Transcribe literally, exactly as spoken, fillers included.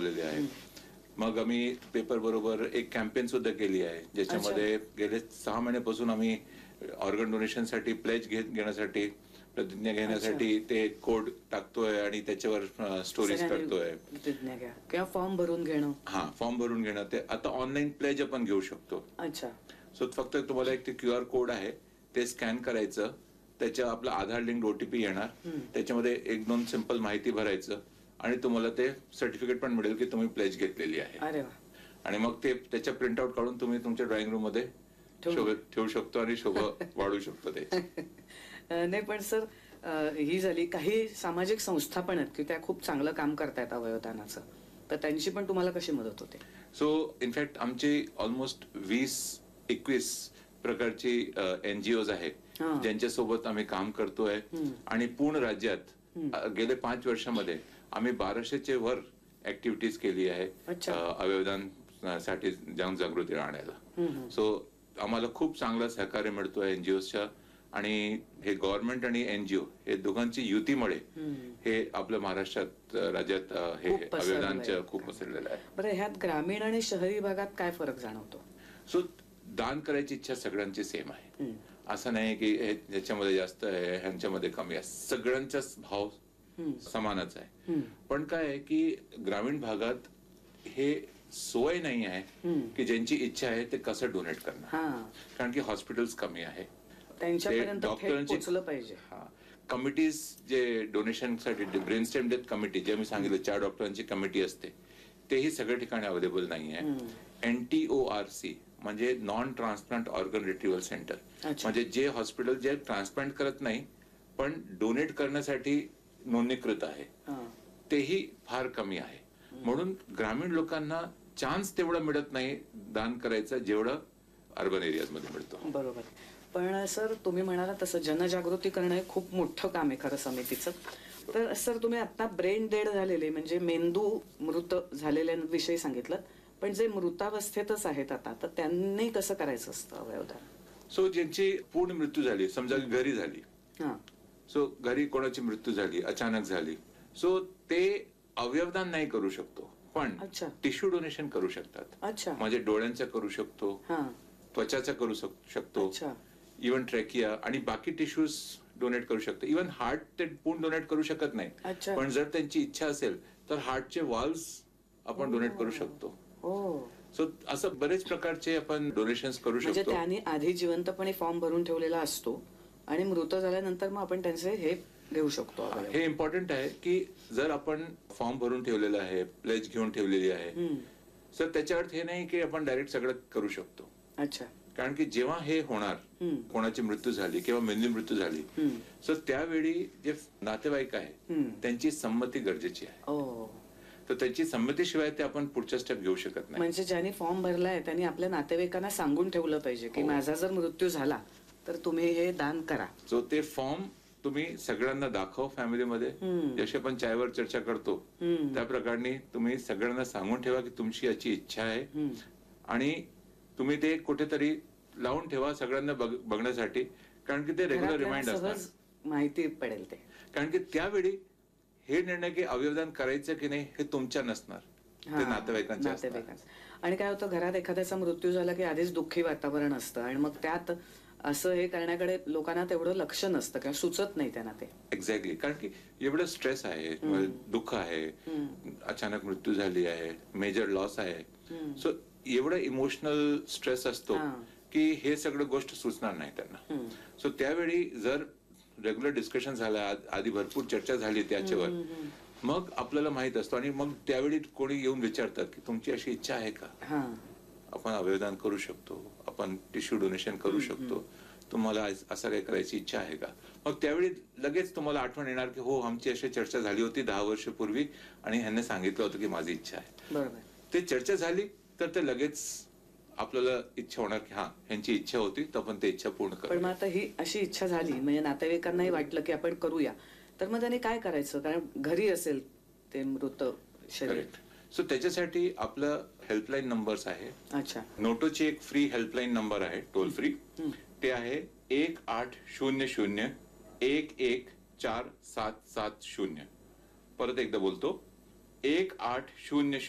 लावलेले आहे. मग आम्ही पेपर बरोबर एक कॅम्पेन सुद्धा केली आहे, ज्याच्यामध्ये गेले सहा महिन्यापासून आम्ही ऑर्गन डोनेशन साठी प्लेज घेण्यासाठी प्रतिज्ञा घेण्यासाठी ते कोड टाकतोय आणि त्याच्यावर स्टोरीज करतोय. प्रतिज्ञा घ्या किंवा फॉर्म भरून घेणं. हा, फॉर्म भरून घेणं. ते आता ऑनलाईन प्लेज आपण घेऊ शकतो. अच्छा. सो फक्त तुम्हाला एक ते क्यू आर कोड आहे, ते स्कॅन करायचं, त्याच्या आपला आधार लिंक ओटीपी येणार, त्याच्यामध्ये एक दोन सिंपल माहिती भरायचं आणि तुम्हाला ते सर्टिफिकेट पण मिळेल की तुम्ही प्लेज घेतलेली आहे. अरे वा. आणि मग ते त्याच्या प्रिंटआउट काढून तुम्ही तुमच्या ड्रॉइंग रूम मध्ये ठेवू शकतो आणि शोभा वाढू शकतो त्याची. नाही पण सर, ही झाली. काही सामाजिक संस्था पण आहेत की त्या खूप चांगलं काम करतायत अवयवदानाचं, तर त्यांची पण तुम्हाला कशी मदत होते? सो इनफॅक्ट आमची ऑलमोस्ट वीस एकवीस प्रकारची एनजीओज आहेत ज्यांच्यासोबत आम्ही काम करतोय आणि पूर्ण राज्यात गेले पाच वर्षामध्ये आम्ही बाराशेचे वर ऍक्टिव्हिटीज केली आहे अवयवदान साठी जनजागृती आणायला. सो आम्हाला खूप चांगलं सहकार्य मिळतोय एनजीओच्या, आणि हे गव्हर्नमेंट आणि एनजीओ हे दोघांची युतीमुळे हे आपल्या महाराष्ट्रात राज्यात हे अवयवदानचं खूप पसरलेलं आहे. बरं, ह्यात ग्रामीण आणि शहरी भागात काय फरक जाणवतो? सो दान करायची इच्छा सगळ्यांची सेम आहे. असं नाही की ह्याच्यामध्ये जास्त आहे ह्यांच्यामध्ये कमी आहे, सगळ्यांचाच भाव समानच आहे. पण काय आहे की ग्रामीण भागात हे सोय नाही आहे की ज्यांची इच्छा आहे ते कसं डोनेट करणार, कारण की हॉस्पिटल्स कमी आहे, डॉक्टरांची पाहिजे. हा, कमिटीज जे डोनेशन साठी ब्रेनस्टेम डेथ कमिटी जे मी सांगितलं चार डॉक्टरांची कमिटी असते, तेही सगळ्या ठिकाणी अवेलेबल नाही आहे. एनटीओआरसी म्हणजे नॉन ट्रान्सप्लांट ऑर्गन रिट्रीव्हल सेंटर, म्हणजे जे हॉस्पिटल जे ट्रान्सप्लांट करत नाही पण डोनेट करण्यासाठी नोंदणीकृत आहे, तेही फार कमी आहे. म्हणून ग्रामीण लोकांना चान्स तेवढा मिळत नाही दान करायचं जेवढं अर्बन एरियाज मध्ये मिळतो. बरोबर. पण सर, तुम्ही म्हणाला तसं जनजागृती करणं हे खूप मोठं काम आहे खरं समितीचं. तर सर, तुम्ही आता ब्रेन डेड झालेले म्हणजे मेंदू मृत झालेल्यांविषयी सांगितलं, पण जे मृतावस्थेतच आहेत आता, तर त्यांनी कसं करायचं असतं अवयवदान? सो ज्यांची पूर्ण मृत्यू झाली, समजा घरी झाली, सो घरी कोणाची मृत्यू झाली, अचानक झाली, सो ते अवयवदान नाही करू शकतो, पण टिश्यू डोनेशन करू शकतात. अच्छा. म्हणजे डोळ्यांचा करू शकतो, त्वचाचा करू शकतो, इव्हन ट्रॅकिया आणि बाकी टिश्यूज डोनेट करू शकतो. इव्हन हार्ट ते पूर्ण डोनेट करू शकत नाही, पण जर त्यांची इच्छा असेल तर हार्टचे व्हॉल्व्स आपण डोनेट करू शकतो. सो असं बरेच प्रकारचे आपण डोनेशन करू शकतो. म्हणजे त्यांनी आधी जिवंतपणे फॉर्म भरून ठेवलेला असतो आणि मृत झाल्यानंतर मग आपण त्यांचे हे घेऊ शकतो. हे इम्पॉर्टंट आहे की जर आपण फॉर्म भरून ठेवलेला आहे, प्लेज घेऊन ठेवलेली आहे, सर त्याच्या अर्थ हे नाही की आपण डायरेक्ट सगळं करू शकतो. अच्छा. कारण की जेव्हा हे होणार, कोणाची मृत्यू झाली किंवा मेंदू मृत्यू झाली, सर त्यावेळी जे नातेवाईक आहे त्यांची संमती गरजेची आहे. तर त्याची संमतीशिवाय ते आपण पुढच्या स्टेप घेऊ शकत नाही. म्हणजे ज्यांनी फॉर्म भरलाय त्यांनी आपल्या नातेवाईकांना सांगून ठेवलं पाहिजे की माझा जर मृत्यू झाला तर तुम्ही हे दान करा. सो ते फॉर्म तुम्ही सगळ्यांना दाखव फॅमिलीमध्ये, जसे आपण चायवर चर्चा करतो त्या प्रकारे तुम्ही सगळ्यांना सांगून ठेवा की तुमची याची इच्छा आहे, आणि तुम्ही ते कुठेतरी लावून ठेवा सगळ्यांना बघण्यासाठी, कारण की ते रेग्युलर रिमाइंड असणार, माहिती पडेल ते. कारण की त्यावेळी हे निर्णय की अवयवदान करायचं की नाही हे तुमच्या नसणार, ते नातेवाईकांचे असणार. आणि काय होतं, घरात एखाद्याचा मृत्यू झाला की आधीच दुःखी वातावरण असतं आणि मग त्यात असं हे करण्याकडे लोकांना तेवढं लक्ष नसतं किंवा सुचत नाही त्यांना ते. एक्झॅक्टली. कारण की एवढं स्ट्रेस आहे, दुःख आहे, अचानक मृत्यू झाली आहे, मेजर लॉस आहे, सो एवढं इमोशनल स्ट्रेस असतो की हे सगळं गोष्ट सुचणार नाही त्यांना. सो त्यावेळी जर रेग्युलर डिस्कशन झालं, आधी भरपूर चर्चा झाली त्याच्यावर, मग आपल्याला माहित असतो, आणि मग त्यावेळी कोणी येऊन विचारतात की तुमची अशी इच्छा आहे का, आपण अवयवदान करू शकतो, आपण टिश्यू डोनेशन करू शकतो, तुम्हाला असं काही करायची इच्छा आहे का. मग त्यावेळी लगेच तुम्हाला आठवण येणार की हो, आमची अशी चर्चा झाली होती दहा वर्षापूर्वी आणि ह्यांनी सांगितलं होतं की माझी इच्छा आहे. बरोबर. ते चर्चा झाली तर ते लगेच आपल्याला इच्छा होणार की हा, ह्यांची इच्छा होती तर आपण ते इच्छा पूर्ण करू. पण मग आता ही अशी इच्छा झाली म्हणजे नातेवाईकांनाही वाटलं की आपण करूया, तर मग त्याने काय करायचं, कारण घरी असेल ते मृत शरीर. सो त्याच्यासाठी आपलं हेल्पलाईन नंबर्स आहे. अच्छा. नोटोची एक फ्री हेल्पलाईन नंबर आहे, टोल फ्री, ते आहे एक आठ शून्य शून्य एक एक चार सात सात शून्य. परत एकदा बोलतो, एक आठ शून्य